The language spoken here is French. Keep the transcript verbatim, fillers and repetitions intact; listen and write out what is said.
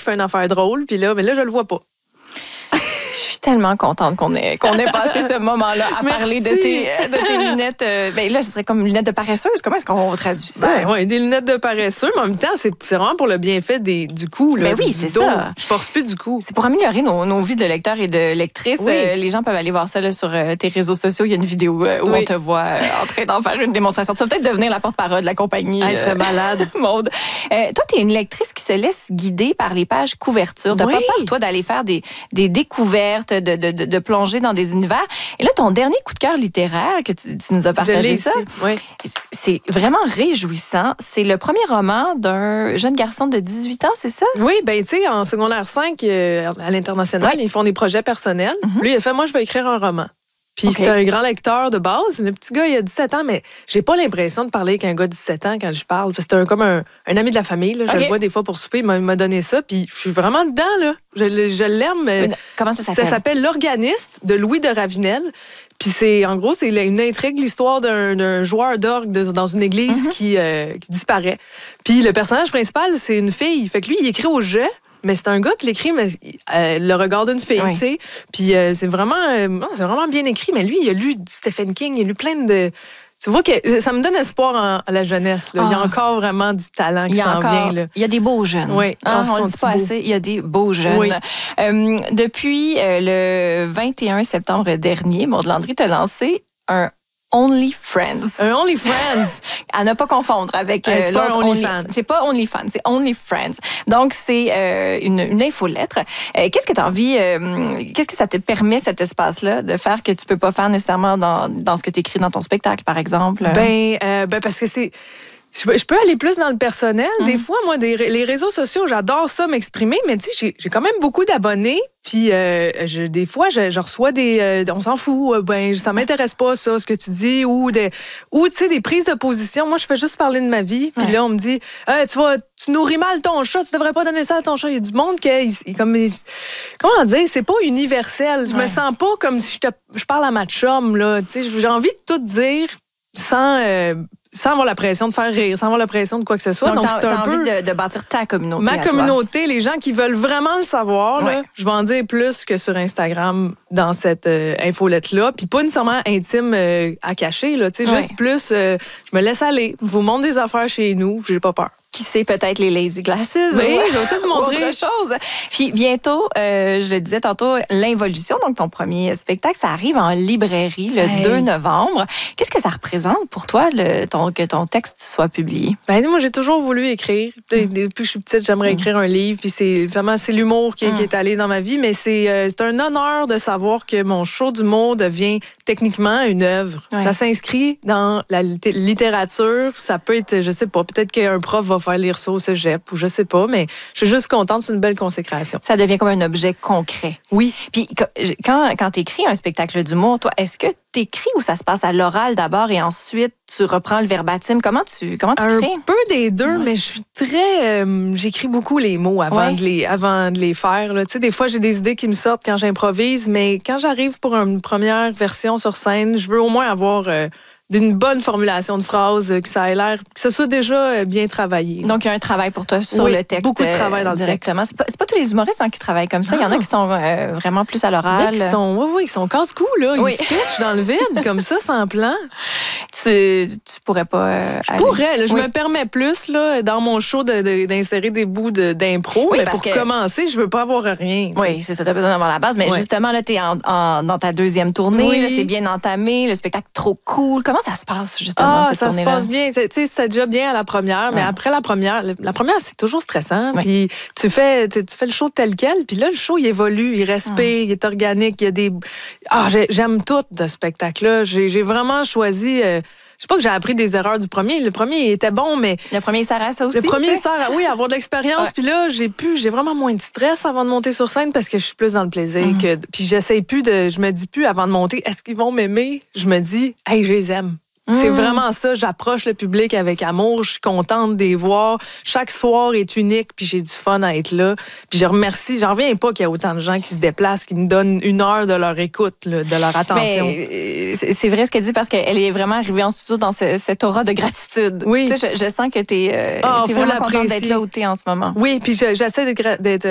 fais une affaire drôle, puis là, mais là, je le vois pas. Je suis tellement contente qu'on ait, qu'on ait passé ce moment-là à Merci. parler de tes, de tes lunettes. Euh, ben là, ce serait comme lunettes de paresseuse. Comment est-ce qu'on traduit ça? Ben, ouais, des lunettes de paresseux, mais en même temps, c'est, c'est vraiment pour le bienfait des, du cou. Là, ben oui, du c'est dos. ça. Je force plus du cou. C'est pour améliorer nos, nos vies de lecteurs et de lectrices. Oui. Euh, les gens peuvent aller voir ça là, sur euh, tes réseaux sociaux. Il y a une vidéo euh, où Oui. on te voit euh, en train d'en faire une démonstration. Tu vas peut-être devenir la porte-parole de la compagnie. Elle serait malade. Maude. Euh, toi, tu es une lectrice qui se laisse guider par les pages couvertures. T'as Oui. pas peur, toi, d'aller faire des, des découvertes, de, de, de, de plonger dans des univers. Et là, ton dernier coup de cœur littéraire que tu, tu nous as partagé ça, oui. c'est vraiment réjouissant. C'est le premier roman d'un jeune garçon de dix-huit ans, c'est ça? Oui, ben tu sais, en secondaire cinq, euh, à l'international, Oui. ils font des projets personnels. Mm-hmm. Lui, il a fait, moi, je vais écrire un roman. Puis Okay. c'est un grand lecteur de base. Le petit gars, il a dix-sept ans, mais j'ai pas l'impression de parler avec un gars de dix-sept ans quand je parle. Parce que c'est un, comme un, un ami de la famille. Là. Je Okay. le vois des fois pour souper. Il m'a, il m'a donné ça. Puis je suis vraiment dedans. Là. Je, je l'aime. mais Comment ça s'appelle? Ça s'appelle L'Organiste de Louis de Ravenel. Puis c'est, en gros, c'est une intrigue, l'histoire d'un, d'un joueur d'orgue de- dans une église Mm-hmm. qui, euh, qui disparaît. Puis le personnage principal, c'est une fille. Fait que lui, il écrit au jeu. Mais c'est un gars qui l'écrit, mais euh, le regard d'une fille, Oui. tu sais. Puis euh, c'est vraiment, euh, non, c'est vraiment bien écrit. Mais lui, il a lu du Stephen King, il a lu plein de. Tu vois que ça me donne espoir en, à la jeunesse. Là. Ah. Il y a encore vraiment du talent Il qui y a s'en encore, vient. Là. il y a des beaux jeunes. Oui. Hein, Ah, on le dit sont-ils pas beaux? assez, il y a des beaux jeunes. Oui. Euh, depuis euh, le vingt et un septembre dernier, Maude Landry t'a lancé un Only Friends. Un Only Friends. À ne pas confondre avec Euh, euh, c'est pas l'autre un Only- OnlyFans. C'est pas OnlyFans, c'est Only Friends. Donc, c'est euh, une, une infolettre. Euh, qu'est-ce que tu as envie, euh, qu'est-ce que ça te permet, cet espace-là, de faire que tu peux pas faire nécessairement dans, dans ce que tu écris dans ton spectacle, par exemple? Ben, euh, ben parce que c'est. Je je peux aller plus dans le personnel. Des fois, moi, des, les réseaux sociaux, j'adore ça, m'exprimer, mais tu sais, j'ai, j'ai quand même beaucoup d'abonnés. Puis, euh, je, des fois, je, je reçois des... Euh, on s'en fout, euh, ben, ça m'intéresse pas, ça, ce que tu dis, ou, des, ou tu sais, des prises de position. Moi, je fais juste parler de ma vie. Puis Ouais. là, on me dit, hey, tu vas, tu nourris mal ton chat, tu devrais pas donner ça à ton chat. Il y a du monde qui... il- il- comme, il- comment dire, c'est pas universel. Je Ouais. me sens pas comme si je, te, je parle à ma chum, là. Tu sais, j'ai envie de tout dire sans... Euh, sans avoir la pression de faire rire, sans avoir la pression de quoi que ce soit. Donc, Donc, t'as, c'est un t'as peu envie de, de bâtir ta communauté. ma à toi. communauté, les gens qui veulent vraiment le savoir. Là, Ouais. je vais en dire plus que sur Instagram dans cette euh, infolette-là. Puis pas nécessairement intime euh, à cacher, là, tu sais, Ouais. juste plus, euh, je me laisse aller. Je vous montre des affaires chez nous, j'ai pas peur. Qui sait, peut-être les lazy glasses. Oui, ou- je vais tout vous ou montrer. autre chose. Puis bientôt, euh, je le disais tantôt, l'Involution, donc ton premier spectacle, ça arrive en librairie le Hey. deux novembre. Qu'est-ce que ça représente pour toi, le, ton, que ton texte soit publié? Ben, moi, j'ai toujours voulu écrire. De- Depuis que je suis petite, j'aimerais écrire un livre. Puis c'est vraiment, c'est l'humour qui, Mm. qui est allé dans ma vie. Mais c'est, euh, c'est un honneur de savoir que mon show d'humour devient techniquement une œuvre. Ouais. Ça s'inscrit dans la lit- littérature. Ça peut être, je sais pas, peut-être qu'un prof va faire lire ça au cégep ou je sais pas. Mais je suis juste contente. C'est une belle consécration. Ça devient comme un objet concret. Oui. Puis quand, quand tu écris un spectacle d'humour, toi, est-ce que tu écris ou ça se passe à l'oral d'abord et ensuite tu reprends le verbatim? Comment tu, comment tu Un crées? peu des deux, mais je suis très... euh, j'écris beaucoup les mots avant, Ouais. de, les, avant de les faire. Là. Tu sais, des fois, j'ai des idées qui me sortent quand j'improvise, mais quand j'arrive pour une première version sur scène, je veux au moins avoir euh, une bonne formulation de phrase, euh, que ça ait l'air... que ce soit déjà euh, bien travaillé. Donc, il y a un travail pour toi sur Oui, le texte. beaucoup de travail dans le directement. C'est pas, c'est pas tous les humoristes hein, qui travaillent comme ça. Il y en a Ah. qui sont euh, vraiment plus à Il y en a l'oral. qui sont, oui, oui, ils sont casse-cou, là. Ils Oui. se pitchent dans le vide, comme ça, sans plan. Tu, tu pourrais pas. euh, Je aller- pourrais, là, je Oui. me permets plus, là, dans mon show, de- de- d'insérer des bouts de- d'impro. Oui, mais parce pour que- commencer, je veux pas avoir rien. tu sais. Oui, c'est ça, tu as besoin d'avoir la base. Mais Ouais. justement, là, tu es en, en- dans ta deuxième tournée. Oui. Là, c'est bien entamé. Le spectacle trop cool. Comment ça se passe, justement, Ah, cette ça se tournée-là? passe bien. C'est- Tu sais, c'était déjà bien à la première, mais Ouais. après la première, la première, c'est toujours stressant. Ouais. Puis tu fais, tu, tu fais le show tel quel, puis là, le show, il évolue, il respire, il est organique, il y a des... Ah, j'ai- j'aime tout de ce spectacle-là. J'ai j'ai vraiment choisi... euh, je sais pas que j'ai appris des erreurs du premier. Le premier, il était bon, mais Le premier, Sarah, ça aussi. le premier tu sais? sert à, oui, à avoir de l'expérience. Ouais. Puis là, j'ai pu, j'ai vraiment moins de stress avant de monter sur scène parce que je suis plus dans le plaisir. Mhm. que Puis j'essaie plus de... Je me dis plus avant de monter, est-ce qu'ils vont m'aimer? Je me dis, hey, je les aime. C'est Mhm. vraiment ça. J'approche le public avec amour. Je suis contente de les voir. Chaque soir est unique, puis j'ai du fun à être là. Puis je remercie. J'en reviens pas qu'il y a autant de gens qui se déplacent, qui me donnent une heure de leur écoute, là, de leur attention. Mais euh, c'est c'est vrai ce qu'elle dit parce qu'elle est vraiment arrivée en studio dans ce- cette aura de gratitude. Oui. Tu sais, je, je sens que tu es, Ah, faut vraiment contente d'être l'apprécier. là où tu es en ce moment. Oui, puis je- j'essaie d'être gra- d'être